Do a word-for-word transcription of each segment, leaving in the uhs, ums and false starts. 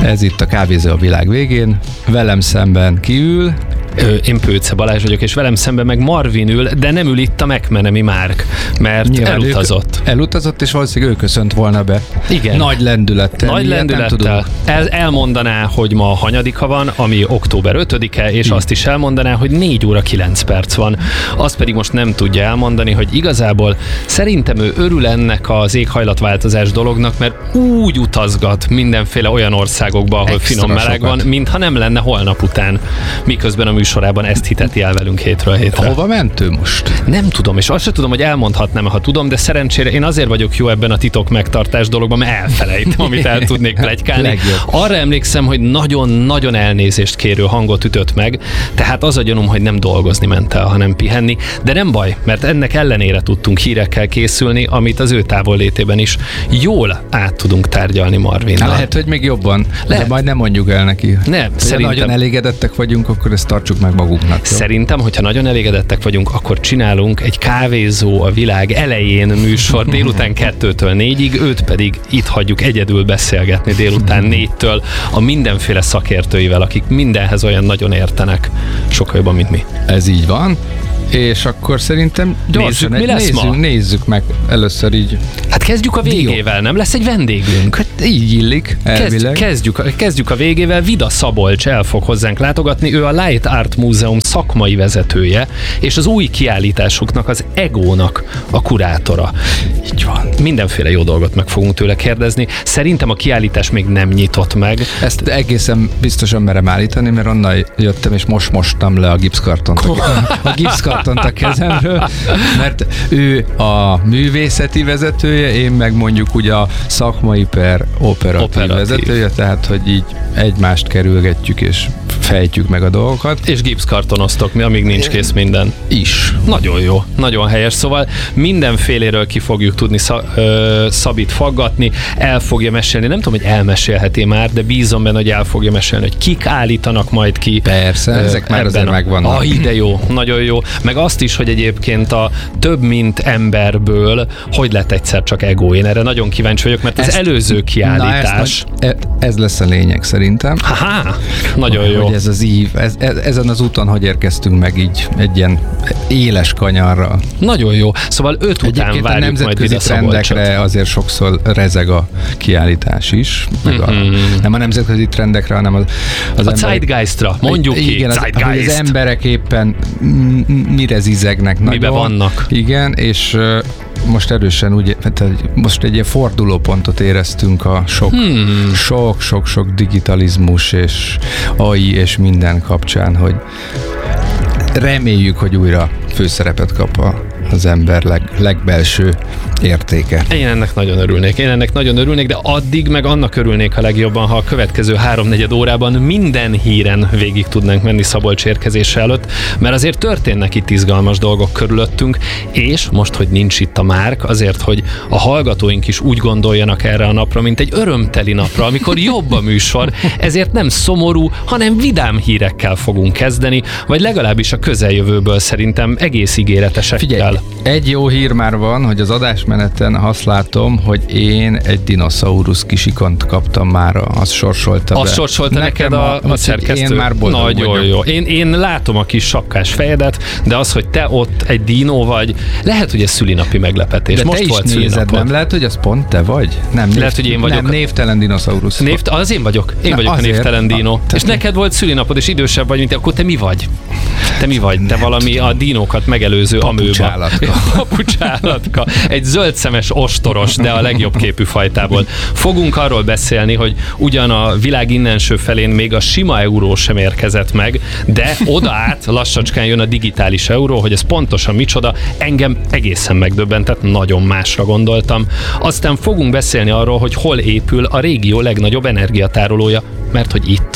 Ez itt a Kávézó a világ végén. Velem szemben kiül. Én Pőce Balázs vagyok, és velem szemben meg Marvin ül, de nem ül itt a McMenemy Márk, mert nyilván elutazott. Elutazott, és valószínűleg ő köszönt volna be. Igen. Nagy lendülettel. Nagy lendülettel. El, elmondaná, hogy ma hanyadika van, ami október ötödike, és hmm. azt is elmondaná, hogy négy óra kilenc perc van. Azt pedig most nem tudja elmondani, hogy igazából szerintem ő örül ennek az éghajlatváltozás dolognak, mert úgy utazgat mindenféle olyan országokba, ahol extra finom meleg sokat van, mintha nem lenne holnap után. Miközben a műsorában ezt hiteti el velünk hétről hétre. Hova ment ő most? Nem tudom, és azt sem tudom, hogy elmondhatnám, ha tudom, de szerencsére én azért vagyok jó ebben a titok megtartás dologban, mert elfelejtem, amit el tudnék pletykálni. Arra emlékszem, hogy nagyon-nagyon elnézést kérő hangot ütött meg, tehát az a gyanúm, hogy nem dolgozni ment el, hanem pihenni, de nem baj, mert ennek ellenére tudtunk hírekkel készülni, amit az ő távollétében is jól át tudunk tárgyalni Marvinnal. Lehet, hogy még jobban, lehet. De majd nem mondjuk el neki. Nem, szerintem... nagyon elégedettek vagyunk, akkor ezt tartsuk meg magunknak. Jó? Szerintem, hogyha nagyon elégedettek vagyunk, akkor csinálunk egy Kávézó a világ elején műsor délután kettőtől négyig, őt pedig itt hagyjuk egyedül beszélgetni délután négytől a mindenféle szakértőivel, akik mindenhez olyan nagyon értenek, sokkal jobban, mint mi. Ez így van. És akkor szerintem gyorsan nézzük, mi lesz nézzük, ma? nézzük meg először így. Hát kezdjük a végével, nem lesz egy vendégünk? Hát így illik, elvileg. Kezd, kezdjük, kezdjük a végével. Vida Szabolcs el fog hozzánk látogatni, ő a Light Art Múzeum szakmai vezetője, és az új kiállításuknak, az Egónak a kurátora. Így van. Mindenféle jó dolgot meg fogunk tőle kérdezni. Szerintem a kiállítás még nem nyitott meg. Ezt egészen biztosan merem állítani, mert onnan jöttem, és most mostam le a gipszkartont. A gipszkartont a kezemről, mert ő a művészeti vezetője, én meg mondjuk ugye a szakmai per operatív, operatív vezetője, tehát hogy így egymást kerülgetjük és fejtjük meg a dolgokat. És gipszkartonoztok mi, amíg nincs kész minden. Is. Nagyon jó, nagyon helyes. Szóval mindenféléről ki fogjuk tudni szab, ö, Szabit faggatni, el fogja mesélni, nem tudom, hogy elmesélheti már, de bízom benne, hogy el fogja mesélni, hogy kik állítanak majd ki. Persze, ö, ezek már azért megvannak. Ah, de jó, nagyon jó. Meg azt is, hogy egyébként a több mint emberből hogy lett egyszer csak Ego. Én erre nagyon kíváncsi vagyok, mert ezt, az előző kiállítás... Na, ezt, ez lesz a lényeg szerintem. Haha, nagyon jó. Hogy ez az ív, ez, ez, ezen az úton hogy érkeztünk meg így egy ilyen éles kanyarra. Nagyon jó. Szóval öt után egyébként várjuk majd Vida Szabolcsot. Trendekre azért sokszor rezeg a kiállítás is. Meg a, mm-hmm. Nem a nemzetközi trendekre, hanem az, az a emberek... Zeitgeistra, mondjuk ki. Igen, az, Zeitgeist. Az emberek éppen mire zizegnek nagyon. Mibe vannak. Igen, és most erősen úgy, most egy ilyen fordulópontot éreztünk a sok, hmm. sok, sok, sok digitalizmus és á i és minden kapcsán, hogy reméljük, hogy újra főszerepet kap a az ember leg, legbelső értéke. Én ennek nagyon örülnék. Én ennek nagyon örülnék, de addig meg annak örülnék a legjobban, ha a következő háromnegyed órában minden híren végig tudnánk menni Szabolcs érkezése előtt, mert azért történnek itt izgalmas dolgok körülöttünk, és most, hogy nincs itt a Márk, azért, hogy a hallgatóink is úgy gondoljanak erre a napra, mint egy örömteli napra, amikor jobb a műsor, ezért nem szomorú, hanem vidám hírekkel fogunk kezdeni, vagy legalábbis a közeljövőből szerintem egész ígéretesekkel. Figyelj, egy jó hír már van, hogy az adásmeneten azt látom, hogy én egy dinoszaurusz kisikont kaptam mára, azt sorsolta be. Azt sorsolta neked a, a, a szerkesztő? Én már boldog Nagyon vagyok. jó. Én, én látom a kis sapkás fejedet, de az, hogy te ott egy dinó vagy, lehet, hogy ez szülinapi meglepetés. De most te volt is nézed, nem lehet, hogy az pont te vagy? Nem, név, lehet, hogy én vagyok. Nem, névtelen dinoszaurusz. Név, az én vagyok. Én Na, vagyok azért, a névtelen dinó. A, és neked volt szülinapod, és idősebb vagy, mint te, akkor te mi vagy? Te mi vagy? Te valami tudom. A dinókat megelőző amőba. Papucsállatka. Egy zöldszemes ostoros, de a legjobb képű fajtából. Fogunk arról beszélni, hogy ugyan a világ innenső felén még a sima euró sem érkezett meg, de oda át lassacskán jön a digitális euró, hogy ez pontosan micsoda, engem egészen megdöbbentett, nagyon másra gondoltam. Aztán fogunk beszélni arról, hogy hol épül a régió legnagyobb energiatárolója, mert hogy itt.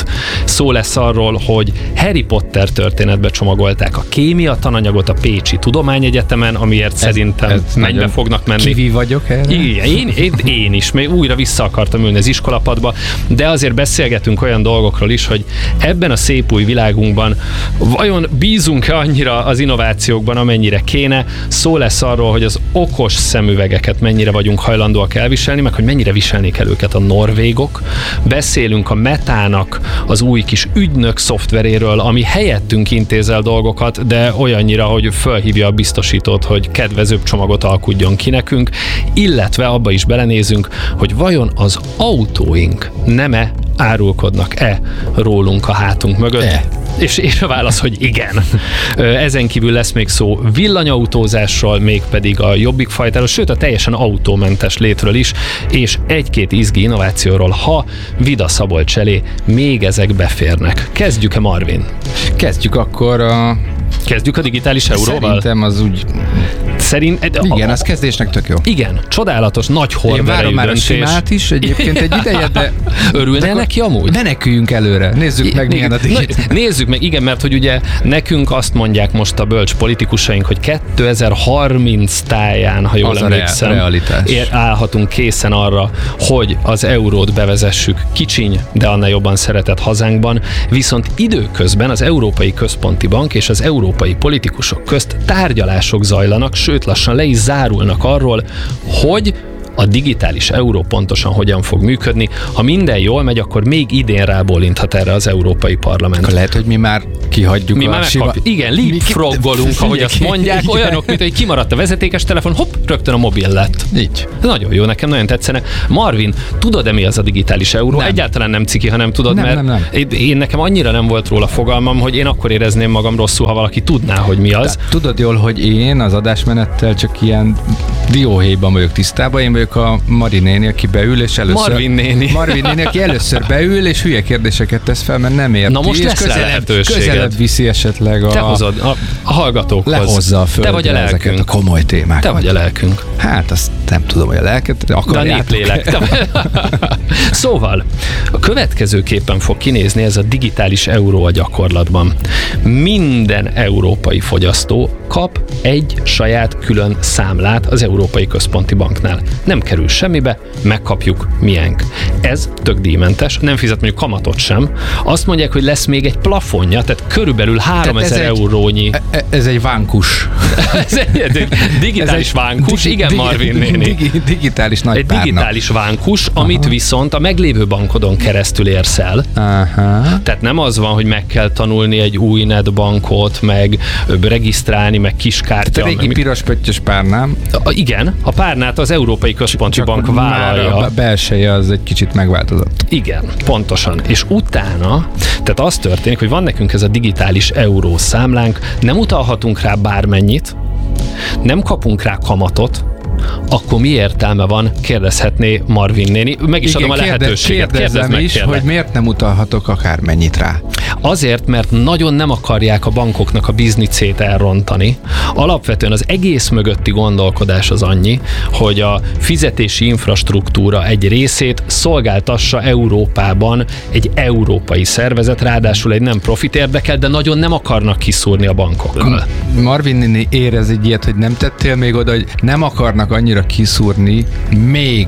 Szó lesz arról, hogy Harry Potter történetbe csomagolták a kémia tananyagot a Pécsi Tudományegyetemen, amiért ez, szerintem ez mennybe fognak menni. Kivi vagyok erre? Igen, én, én, én is, még újra vissza akartam ülni az iskolapadba, de azért beszélgetünk olyan dolgokról is, hogy ebben a szép új világunkban vajon bízunk-e annyira az innovációkban, amennyire kéne. Szó lesz arról, hogy az okos szemüvegeket mennyire vagyunk hajlandóak elviselni, meg hogy mennyire viselnék el őket a norvégok. Beszélünk a Metának az új kis ügynök szoftveréről, ami helyettünk intézel dolgokat, de olyannyira, hogy fölhívja a biztosítót, hogy kedvezőbb csomagot alkudjon ki nekünk, illetve abba is belenézünk, hogy vajon az autóink nem-e árulkodnak-e rólunk a hátunk mögött? E. És, és a válasz, hogy igen. Ezen kívül lesz még szó villanyautózásról, mégpedig a jobbik fajtáról, sőt a teljesen autómentes létről is, és egy-két izgi innovációról, ha Vida Szabolcs elé még ezek beférnek. Kezdjük-e, Marvin? Kezdjük akkor a... Kezdjük a digitális euróval? Szerintem az úgy... Szerint... Igen, az kezdésnek tök jó. Igen, csodálatos, nagy horderejű döntés. Én várom már a simát is egyébként egy ideje, de... Örülne neki amúgy? Meneküljünk előre, nézzük meg, milyen a digitál. Nézzük meg, igen, mert hogy ugye nekünk azt mondják most a bölcs politikusaink, hogy kétezer-harminc táján, ha jól az emlékszem, ér, állhatunk készen arra, hogy az eurót bevezessük kicsiny, de annál jobban szeretett hazánkban, viszont időközben az Európai Központi Bank és az európai politikusok közt tárgyalások zajlanak, sőt lassan le is zárulnak arról, hogy a digitális euró pontosan hogyan fog működni. Ha minden jól megy, akkor még idén rábólinthat erre az Európai Parlament. Akkor lehet, hogy mi már kihagyjuk mi a már sima... Igen, leapfroggolunk, ahogy azt mondják, olyanok, mint hogy kimaradt a vezetékes telefon, hopp, rögtön a mobil lett. Így. Nagyon jó, nekem nagyon tetszene. Marvin, tudod-e mi az a digitális euró? Nem. Egyáltalán nem ciki, ha nem tudod, nem, mert nem, nem. Én, én nekem annyira nem volt róla fogalmam, hogy én akkor érezném magam rosszul, ha valaki tudná, hogy mi az. De, tudod jól, hogy én az adásmenettel csak ilyen dióhéjban vagyok tisztában, én vagyok a Mari néni, aki beül, és először... Marvin néni. Marvin néni, aki először beül, és hülye kérdéseket tesz fel, mert nem érti. Na most lesz közelebb, közelebb viszi esetleg a... Te hozod a, a hallgatókhoz. Lehozza a földre. Te vagy a lelkünk. A komoly témákat. Te vagy a lelkünk. Hát azt nem tudom, hogy a lelket akarjátok. De a néplélek. Szóval, a következőképpen fog kinézni ez a digitális euró a gyakorlatban. Minden európai fogyasztó kap egy saját külön számlát az Európai Központi Banknál. Nem kerül semmibe, megkapjuk miénk. Ez tök díjmentes, nem fizet mondjuk kamatot sem. Azt mondják, hogy lesz még egy plafonja, tehát körülbelül háromezer eurónyi. Egy, ez egy vánkus. ez egy digitális ez egy vánkus, digi, igen, digi, Marvin néni. Digi, digitális nagy Egy párna. digitális vánkus, amit Aha. viszont a meglévő bankodon keresztül érsz el. Aha. Tehát nem az van, hogy meg kell tanulni egy új netbankot, meg regisztrálni, meg kiskártya. Tehát a régi meg... piros pöttyös párnám. A, igen, a párnát az Európai Központi Csak Bank vállalja. A belseje az egy kicsit megváltozott. Igen, pontosan. És utána, tehát az történik, hogy van nekünk ez a digitális euró számlánk, nem utalhatunk rá bármennyit, nem kapunk rá kamatot, akkor mi értelme van, kérdezhetné Marvin néni. Meg is Igen, adom a lehetőséget. Kérdezem Kérdezz is, meg, hogy miért nem utalhatok akármennyit rá. Azért, mert nagyon nem akarják a bankoknak a biznicét elrontani. Alapvetően az egész mögötti gondolkodás az annyi, hogy a fizetési infrastruktúra egy részét szolgáltassa Európában egy európai szervezet, ráadásul egy nem profit érdekel, de nagyon nem akarnak kiszúrni a bankokkal. Marvin néni érez egy ilyet, hogy nem tettél még oda, hogy nem akarnak annyira kiszúrni még.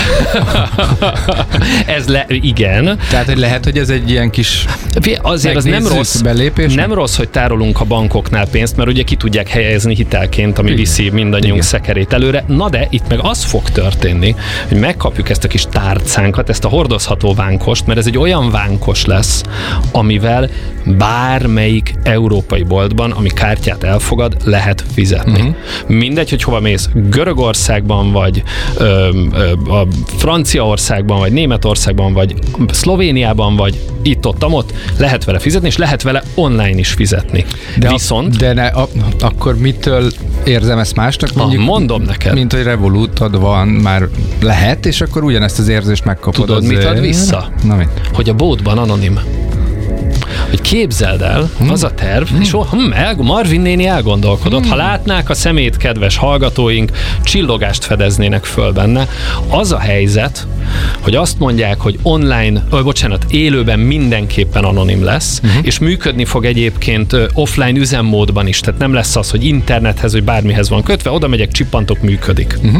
Ez le, igen. Tehát, hogy lehet, hogy ez egy ilyen kis azért az nem rossz, belépés, nem rossz, hogy tárolunk a bankoknál pénzt, mert ugye ki tudják helyezni hitelként, ami igen. viszi mindannyiunk igen. szekerét előre. Na de itt meg az fog történni, hogy megkapjuk ezt a kis tárcánkat, ezt a hordozható vánkost, mert ez egy olyan vánkos lesz, amivel bármelyik európai boltban, ami kártyát elfogad, lehet fizetni. Uh-huh. Mindegy, hogy hova mész, Görögországban, vagy ö, ö, a Franciaországban, vagy Németországban, vagy Szlovéniában, vagy itt-ott-ott, lehet vele fizetni, és lehet vele online is fizetni. De Viszont... A, de ne, a, akkor mitől érzem ezt másnak? Mondjuk, ah, mondom neked. Mint, hogy Revolutod van, már lehet, és akkor ugyanezt az érzést megkapod. Tudod, azért. mit ad vissza? Na mit? Hogy a bótban anonim. hogy képzeld el, hmm. az a terv, hmm. és hm, el, Marvin néni elgondolkodott, hmm. ha látnák a szemét, kedves hallgatóink, csillogást fedeznének föl benne. Az a helyzet, hogy azt mondják, hogy online, ö, bocsánat, élőben mindenképpen anonim lesz, uh-huh. és működni fog egyébként ö, offline üzemmódban is, tehát nem lesz az, hogy internethez, vagy bármihez van kötve, oda megyek, csippantok, működik. Uh-huh.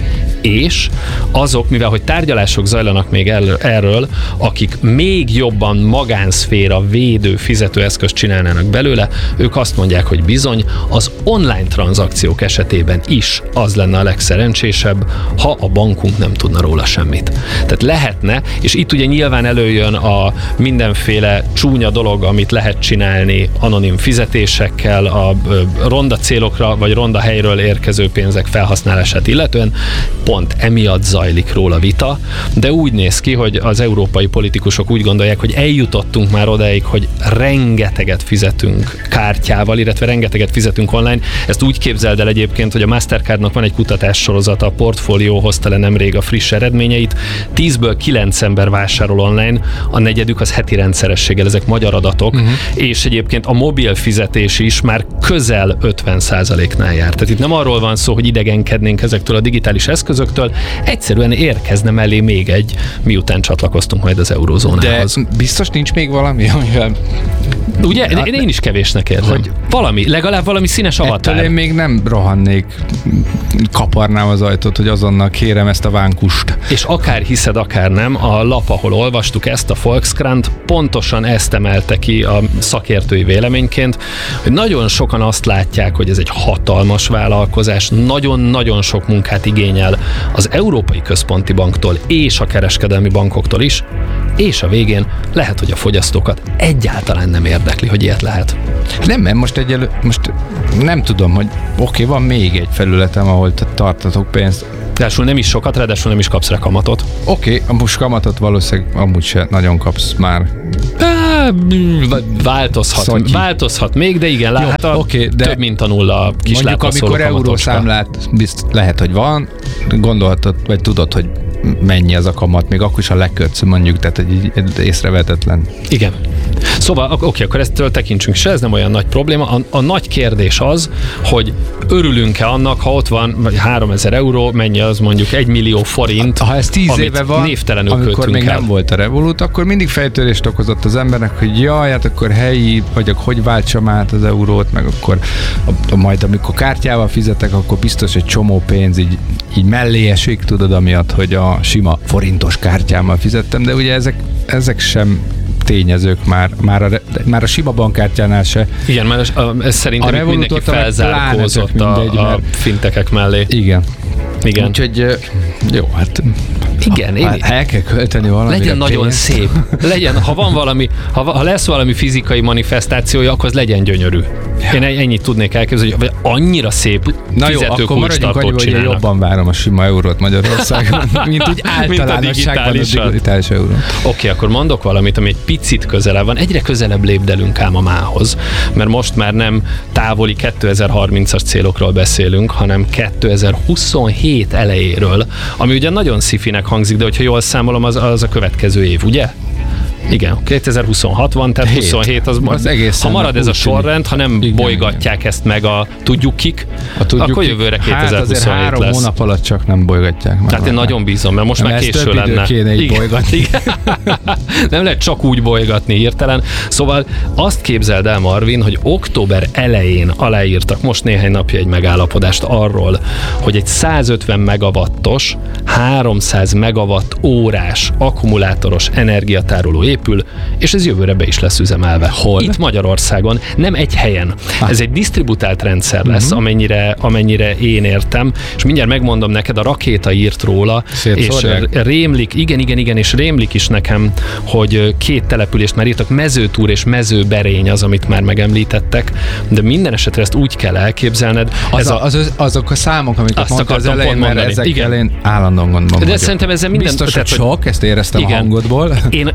És azok, mivel hogy tárgyalások zajlanak még erről, akik még jobban magánszféra védő fizetőeszközt csinálnának belőle, ők azt mondják, hogy bizony az online tranzakciók esetében is az lenne a legszerencsésebb, ha a bankunk nem tudna róla semmit. Tehát lehetne, és itt ugye nyilván előjön a mindenféle csúnya dolog, amit lehet csinálni anonim fizetésekkel, a ronda célokra vagy ronda helyről érkező pénzek felhasználását illetően, pont emiatt zajlik róla vita, de úgy néz ki, hogy az európai politikusok úgy gondolják, hogy eljutottunk már odáig, hogy rengeteget fizetünk kártyával, illetve rengeteget fizetünk online. Ezt úgy képzeld el egyébként, hogy a Mastercardnak van egy kutatássorozata, a Portfolio hozta le nemrég a friss eredményeit. Tízből kilenc ember vásárol online, a negyedük az heti rendszerességgel, ezek magyar adatok, uh-huh. és egyébként a mobil fizetés is már közel ötven százaléknál jár. Tehát itt nem arról van szó, hogy idegenkednénk ezektől a digitális eszközöktől, egyszerűen érkezne mellé még egy, miután csatlakoztunk majd az eurózónához. De biztos nincs még valami, amivel... Ugye? Hát, én is kevésnek érzem. Hogy valami, legalább valami színes avatár. Ettől én még nem rohannék, kaparnám az ajtót, hogy azonnal kérem ezt a vánkust. És akár hiszed, akár nem, a lap, ahol olvastuk ezt, a Volkskrant, pontosan ezt emelte ki a szakértői véleményként, hogy nagyon sokan azt látják, hogy ez egy hatalmas vállalkozás, nagyon-nagyon sok munkát igényel az Európai Központi Banktól és a kereskedelmi bankoktól is, és a végén lehet, hogy a fogyasztókat egyáltalán nem érdekli, hogy ilyet lehet. Nem, mert most egyelő, most nem tudom, hogy oké, okay, van még egy felületem, ahol tartatok pénzt. Ráadásul nem is sokat, ráadásul nem is kapsz rá kamatot. Oké, okay, most kamatot valószínűleg amúgy se nagyon kapsz már. Változhat, Szotyi. változhat még, de igen, Jó, hát a okay, de több mint a nulla a kis mondjuk amikor eurószámlát bizt, lehet, hogy van, gondolhatod, vagy tudod, hogy mennyi az a kamat, még akkor is a lekötsz, mondjuk, tehát egy észrevetetlen. Igen. Szóval, oké, okay, akkor ezt tekintsünk se, ez nem olyan nagy probléma. A, a nagy kérdés az, hogy örülünk-e annak, ha ott van vagy háromezer euró, mennyi az mondjuk egy millió forint, ha ez tíz éve van, amikor még el. nem volt a Revolut, akkor mindig fejtörést okozott az embernek, hogy jaj, hát akkor helyi, vagy hogy váltsam át az eurót, meg akkor a, a, majd amikor kártyával fizetek, akkor biztos egy csomó pénz így, így mellé esik, tudod, amiatt, hogy a sima forintos kártyámmal fizettem, de ugye ezek, ezek sem tényezők már, már, a, már a sima bankkártyánál se. Igen, mert ez szerintem a mindenki felzárkózott a, mindegy, a fintekek mellé. Igen. Igen. Úgyhogy jó, hát igen, ha, ha el kell költeni valamire. Legyen nagyon pénzt. Szép. Legyen, ha van valami, ha, ha lesz valami fizikai manifestációja, akkor az legyen gyönyörű. Ja. Én ennyit tudnék elképzelni, hogy annyira szép na jó, akkor maradjunk annyiban, hogy jobban várom a sima eurót Magyarországon, mint úgy általánosságban a digitális eurót. Oké, okay, akkor mondok valamit, ami egy picit közelebb van. Egyre közelebb lépdelünk ám a mához, mert most már nem távoli kétezer-harmincas célokról beszélünk, hanem kétezer-huszonhét elejéről, ami ugye nagyon szifinek hangzik, de hogyha jól számolom, az, az a következő év, ugye? Igen, kétezer-huszonhat van, tehát huszonhét az, az ha marad ez a sorrend, ha nem igen, bolygatják igen. ezt meg a tudjuk kik, a tudjuk akkor jövőre kétezer-huszonhét hát három lesz. hónap alatt csak nem bolygatják meg. Tehát én nagyon bízom, mert most nem, már késő lenne. Kéne így bolygatni. Igen. Nem lehet csak úgy bolygatni hirtelen. Szóval azt képzeld el, Marvin, hogy október elején aláírtak most néhány napja egy megállapodást arról, hogy egy százötven megawattos, háromszáz megawatt órás akkumulátoros energiatároló épül, és ez jövőre be is lesz üzemelve. Hol? Itt Magyarországon, nem egy helyen. Ah. Ez egy disztributált rendszer lesz, uh-huh. amennyire, amennyire én értem, és mindjárt megmondom neked, a rakéta írt róla, szétszórják. És rémlik, igen, igen, igen, és rémlik is nekem, hogy két települést már írtak, Mezőtúr és Mezőberény az, amit már megemlítettek, de minden esetre ezt úgy kell elképzelned. Az ez a, az, az, azok a számok, amiket mondtad az elején, mert ezekkel én állandóan gondolom. De szerintem ezzel minden... Biztos, hogy sok, ezt éreztem igen. a hangodból. Én, én az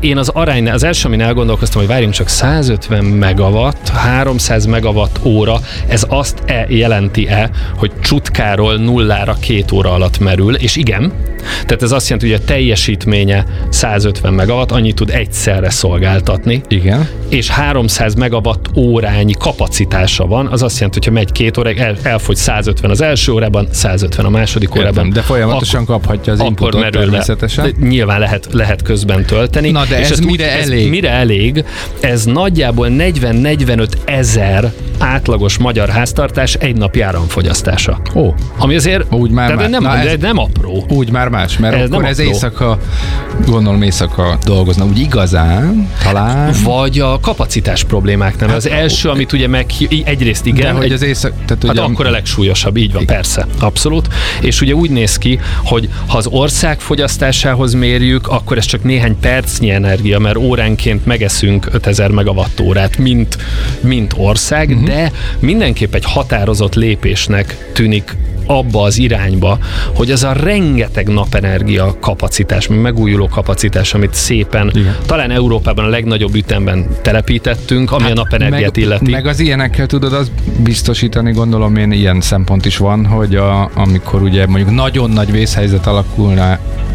arány, az első, amin elgondolkoztam, hogy várjunk csak százötven megawatt, háromszáz megawatt óra, ez azt e jelenti-e, hogy csutkáról nullára két óra alatt merül, és igen, tehát ez azt jelenti, hogy a teljesítménye százötven megawatt, annyit tud egyszerre szolgáltatni. Igen. És háromszáz megawatt órányi kapacitása van, az azt jelenti, hogyha megy két óráig, el, elfogy százötven az első órában, százötven a második Értem, órában. de folyamatosan akkor, kaphatja az inputot természetesen. Le, nyilván lehet, lehet közben tölteni. Na de és ez mire úgy, elég? Ez mire elég? Ez nagyjából negyven-negyvenöt ezer átlagos magyar háztartás egy napi áramfogyasztása. Ó. Ami azért úgy már de nem, Na, de ez, nem apró. Úgy már más, mert ez akkor ez éjszaka, gondolom éjszaka dolgozna. Úgy igazán, talán. Vagy a kapacitás problémák nem. Hát, az első, amit ugye meg egyrészt igen. De hogy egy, az éjszaka... Tehát, hát ugye, akkor a legsúlyosabb, így van, igen. Persze, abszolút. És ugye úgy néz ki, hogy ha az ország fogyasztásához mérjük, akkor ez csak néhány percnyi energia, mert óránként megeszünk ötezer megawattórát, mint, mint ország, uh-huh. de mindenképp egy határozott lépésnek tűnik abba az irányba, hogy az a rengeteg napenergia kapacitás, megújuló kapacitás, amit szépen, igen. talán Európában a legnagyobb ütemben telepítettünk, ami hát a napenergiát meg, illeti. Meg az ilyenekkel tudod azt biztosítani, gondolom én, ilyen szempont is van, hogy a, amikor ugye mondjuk nagyon nagy vészhelyzet alakulna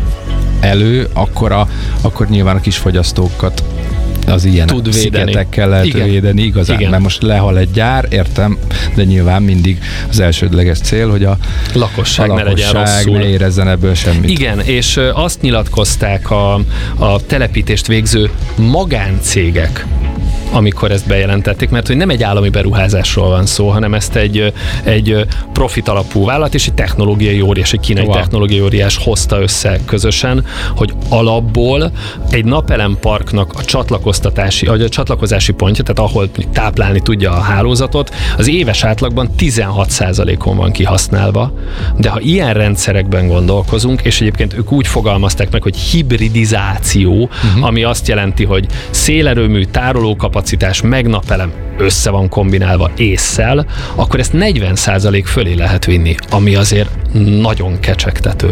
elő, akkor, a, akkor nyilván a kis fogyasztókat az ilyen szigetekkel lehet igen. védeni igazán, igen. mert most lehal egy gyár, értem, de nyilván mindig az elsődleges cél, hogy a lakosság, a ne legyen rosszul. ne érezzen ebből semmit. Igen, és azt nyilatkozták a, a telepítést végző magáncégek, amikor ezt bejelentették, mert hogy nem egy állami beruházásról van szó, hanem ezt egy, egy profit alapú vállalat és egy technológiai óriás, egy kínai wow. technológiai óriás hozta össze közösen, hogy alapból egy napelemparknak a csatlakoztatási, vagy a csatlakozási pontja, tehát ahol táplálni tudja a hálózatot, az éves átlagban tizenhat százalékon van kihasználva, de ha ilyen rendszerekben gondolkozunk, és egyébként ők úgy fogalmazták meg, hogy hibridizáció, uh-huh. ami azt jelenti, hogy szélerőmű, tárolókapacitás, meg napelem össze van kombinálva ésszel, akkor ezt negyven százalék fölé lehet vinni, ami azért nagyon kecsegtető.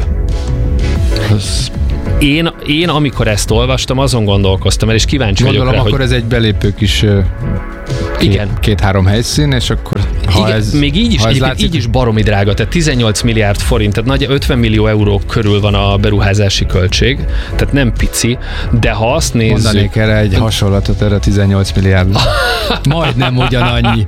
Ez... Én, én amikor ezt olvastam, azon gondolkoztam el, és kíváncsi Gondolom, vagyok rá, akkor hogy... ez egy belépő kis igen. két-három helyszín, és akkor ha igen, ez, még így is, ha ez látszik, így is baromi drága, tehát tizennyolc milliárd forint, tehát nagy ötven millió euró körül van a beruházási költség, tehát nem pici, de ha azt nézzük... Mondanék erre egy hasonlatot, erre tizennyolc milliárd. Majdnem ugyanannyi.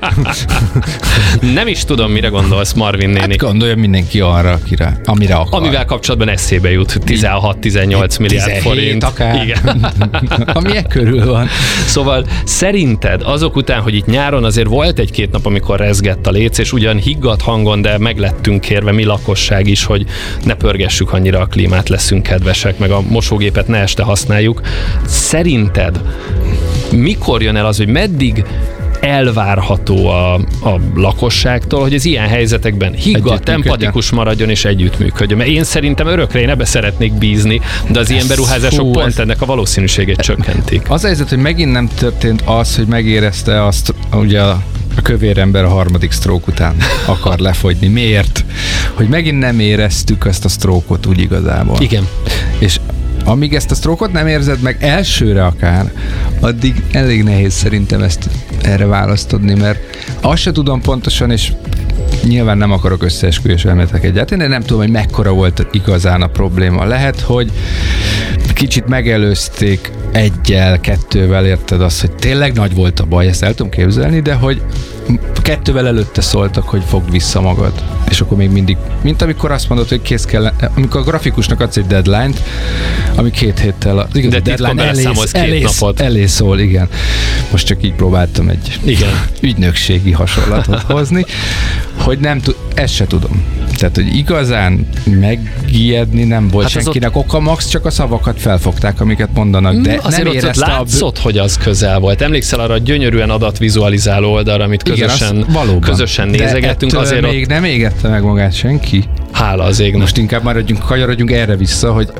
Nem is tudom, mire gondolsz, Marvin néni. Hát gondolja mindenki arra, akire, amire akar. Amivel kapcsolatban eszébe jut, tizenhat-tizennyolc milliárd forint. Akár. Igen. Ami e körül van. Szóval szerinted azok után, hogy itt nyáron azért volt egy-két nap, amikor rezgett a léc, és ugyan higgadt hangon, de meglettünk kérve mi lakosság is, hogy ne pörgessük annyira a klímát, leszünk kedvesek, meg a mosógépet ne este használjuk. Szerinted mikor jön el az, hogy meddig elvárható a, a lakosságtól, hogy az ilyen helyzetekben higgadt, empatikus maradjon és együttműködjön. Mert én szerintem örökre én ebbe szeretnék bízni, de az ez ilyen beruházások fú, pont ez... ennek a valószínűségét csökkentik. Az a helyzet, hogy megint nem történt az, hogy megérezte azt, ugye a a kövér ember a harmadik stroke után akar lefogyni. Miért? Hogy megint nem éreztük ezt a stroke-ot úgy igazából. Igen. És amíg ezt a stroke-ot nem érzed meg elsőre akár, addig elég nehéz szerintem ezt erre választ adni, mert azt se tudom pontosan, és nyilván nem akarok összeesküvés elméletek egyáltalán, de nem tudom, hogy mekkora volt igazán a probléma. Lehet, hogy kicsit megelőzték egyel, kettővel, érted azt, hogy tényleg nagy volt a baj, ezt el tudom képzelni, de hogy kettővel előtte szóltak, hogy fogd vissza magad. És akkor még mindig, mint amikor azt mondod, hogy kész kell, amikor a grafikusnak adsz egy deadline-t, ami két héttel a de deadline elszámolsz két elész, napot. Elé szól, igen. Most csak így próbáltam egy igen. ügynökségi hasonlatot hozni, hogy nem tud, ezt se tudom. Tehát, hogy igazán megijedni nem volt hát senkinek ott... oka, max csak a szavakat felfogták, amiket mondanak, de azért nem érezte ott látszott, a... hogy az közel volt. Emlékszel arra a gyönyörűen adatvizualizáló oldalra, amit közösen, igen, közösen nézegettünk. De azért még ott... nem égette meg magát senki. Hála az égnek. Most inkább maradjunk, kanyarodjunk erre vissza, hogy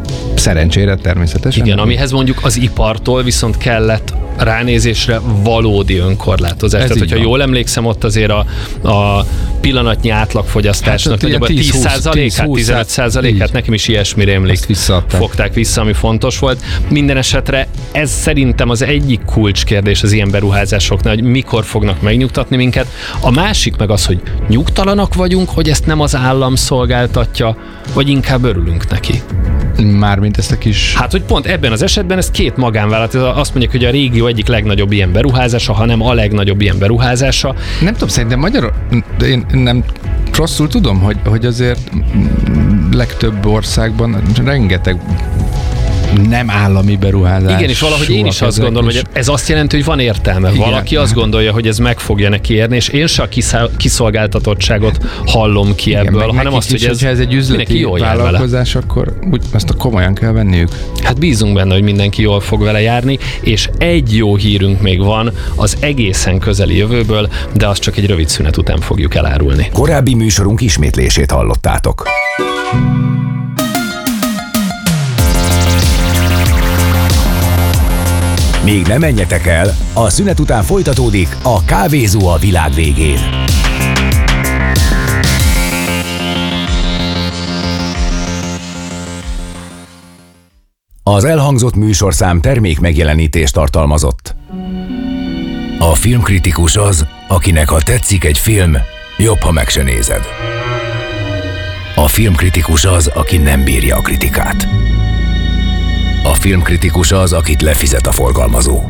Szerencsére természetesen. Igen, amihez mondjuk az ipartól viszont kellett ránézésre valódi önkorlátozás. Ez Tehát, hogyha van. Jól emlékszem, ott azért a, a pillanatnyi átlagfogyasztásnak hát, tíz százalékát, tizenöt százalékát, nekem is ilyesmi rémlik, fogták vissza, ami fontos volt. Minden esetre ez szerintem az egyik kulcskérdés az ilyen beruházásoknál, hogy mikor fognak megnyugtatni minket. A másik meg az, hogy nyugtalanak vagyunk, hogy ezt nem az állam szolgáltatja, vagy inkább örülünk neki. Mármint ezt a kis... Hát, hogy pont ebben az esetben ez két magánvállalat, azt mondják, hogy a régió egyik legnagyobb ilyen beruházása, hanem a legnagyobb ilyen beruházása. Nem tudom, szerintem magyar... Én nem rosszul tudom, hogy, hogy azért legtöbb országban rengeteg nem állami beruházás. Igen, és valahogy én is azt gondolom, hogy ez azt jelenti, hogy van értelme. Igen. Valaki azt gondolja, hogy ez meg fogja neki érni, és én se a kiszolgáltatottságot hallom ki ebből, igen, hanem azt, hogy ez, ez egy üzleti vállalkozás, akkor úgy azt a komolyan kell venniük. Hát bízunk benne, hogy mindenki jól fog vele járni, és egy jó hírünk még van az egészen közeli jövőből, de azt csak egy rövid szünet után fogjuk elárulni. Korábbi műsorunk ismétlését hallottátok. Még nem menjetek el, a szünet után folytatódik a Kávézó a világ végén. Az elhangzott műsorszám termék megjelenítést tartalmazott. A filmkritikus az, akinek ha tetszik egy film, jobb, ha meg se nézed. A filmkritikus az, aki nem bírja a kritikát. A filmkritikus az, akit lefizet a forgalmazó.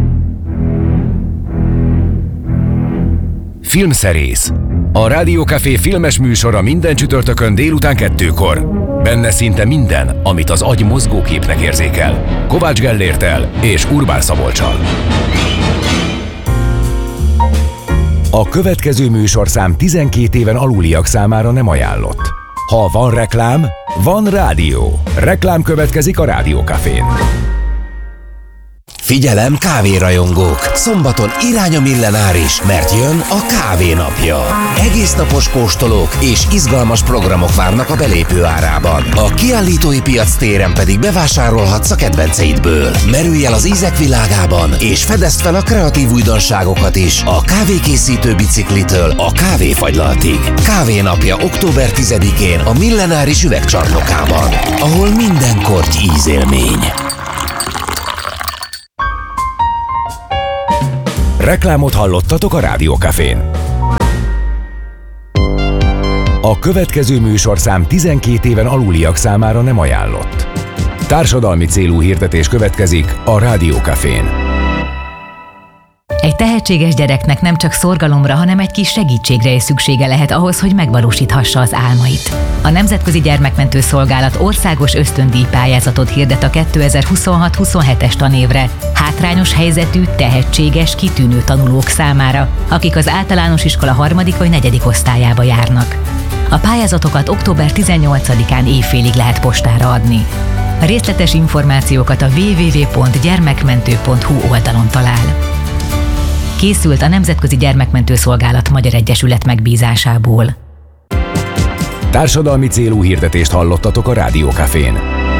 Filmszerész. A Rádió Café filmes műsora minden csütörtökön délután kettőkor. Benne szinte minden, amit az agy mozgóképnek érzékel. Kovács Gellérttel és Urbán Szabolccsal. A következő műsorszám tizenkét éven aluliak számára nem ajánlott. Ha van reklám, van rádió. Reklám következik a Rádió Cafén. Figyelem, kávérajongók! Szombaton irány a millenáris, mert jön a kávénapja. Egész napos kóstolók és izgalmas programok várnak a belépő árában. A kiállítói piac téren pedig bevásárolhatsz a kedvenceidből. Merülj el az ízek világában, és fedezd fel a kreatív újdonságokat is a kávékészítő biciklitől a kávéfagylaltig. Kávénapja október tizedikén a millenáris üvegcsarnokában, ahol minden korty ízélmény. Reklámot hallottatok a Rádió Cafén. A következő műsorszám tizenkét éven aluliak számára nem ajánlott. Társadalmi célú hirdetés következik a Rádió Cafén. Egy tehetséges gyereknek nem csak szorgalomra, hanem egy kis segítségre is szüksége lehet ahhoz, hogy megvalósíthassa az álmait. A Nemzetközi Gyermekmentő Szolgálat országos ösztöndíj pályázatot hirdet a kétezer-huszonhat huszonhetes tanévre hátrányos helyzetű, tehetséges, kitűnő tanulók számára, akik az általános iskola harmadik vagy negyedik osztályába járnak. A pályázatokat október tizennyolcadikán éjfélig lehet postára adni. A részletes információkat a double-u double-u double-u pont gyermekmentő pont hu oldalon talál. Készült a Nemzetközi Gyermekmentő Szolgálat Magyar Egyesület megbízásából. Társadalmi célú hirdetést hallottatok a Rádió Cafén.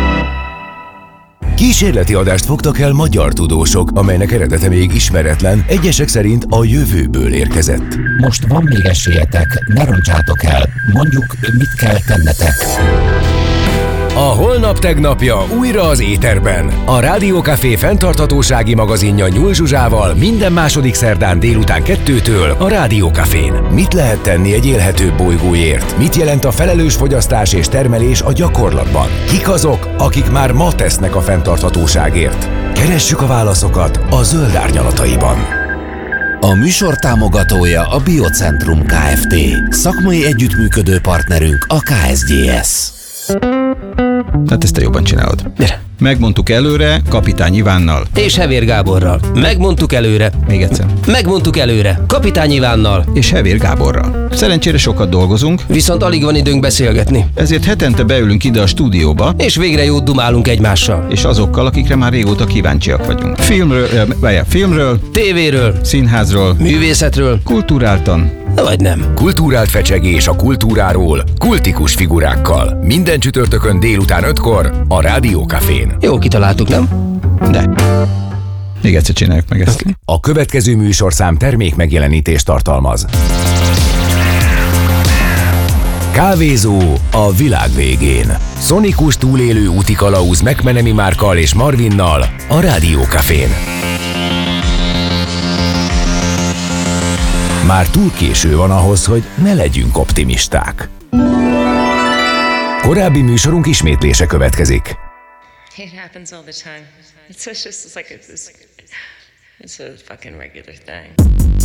Kísérleti adást fogtak el magyar tudósok, amelynek eredete még ismeretlen, egyesek szerint a jövőből érkezett. Most van még esélyetek, ne roncsátok el, mondjuk mit kell tennetek. A holnap tegnapja újra az éterben. A Rádió Café fenntarthatósági magazinja Nyúl Zsuzsával minden második szerdán délután kettőtől a Rádió Cafén. Mit lehet tenni egy élhetőbb bolygóért? Mit jelent a felelős fogyasztás és termelés a gyakorlatban? Kik azok, akik már ma tesznek a fenntarthatóságért? Keressük a válaszokat a Zöld Árnyalataiban. A műsor támogatója a Biocentrum Kft. Szakmai együttműködő partnerünk a ká es gé es. Tehát ezt te jobban csinálod. Gyere. Megmondtuk előre Kapitány Ivánnal. És Hevér Gáborral. Megmondtuk előre. Még egyszer. Megmondtuk előre. Kapitány Ivánnal. És Hevér Gáborral. Szerencsére sokat dolgozunk. Viszont alig van időnk beszélgetni. Ezért hetente beülünk ide a stúdióba. És végre jót dumálunk egymással. És azokkal, akikre már régóta kíváncsiak vagyunk. Filmről, eh, filmről, tévéről, színházról, művészetről, kulturáltan, vagy nem. Kultúrált fecsegés a kultúráról, kultikus figurákkal. Minden csütörtökön délután ötkor a Rádió Cafén. Jó kitaláltuk, nem? De. Még egyszer csináljuk meg ezt. A következő műsorszám termék megjelenítést tartalmaz. Kávézó a világ végén. Szonikus túlélő útikalauz McMenemy Márkkal és Marvinnal a Rádió Cafén. Már túl késő van ahhoz, hogy ne legyünk optimisták. Korábbi műsorunk ismétlése következik. It happens all the time. It's just it's like it's, it's a fucking regular thing.